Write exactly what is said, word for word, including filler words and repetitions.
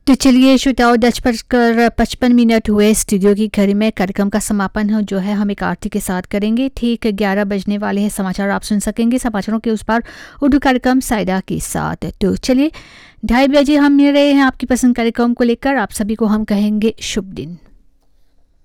तो चलिए श्रोताओ, दस बजकर पचपन मिनट हुए स्टूडियो की घड़ी में। कार्यक्रम का समापन हो जो है हम एक आरती के साथ करेंगे। ठीक ग्यारह बजने वाले हैं, समाचार आप सुन सकेंगे। समाचारों के उस पार उर्दू कार्यक्रम साइदा के साथ। तो चलिए ढाई बजे हम मिल रहे हैं आपकी पसंद कार्यक्रम को लेकर। आप सभी को हम कहेंगे शुभ दिन।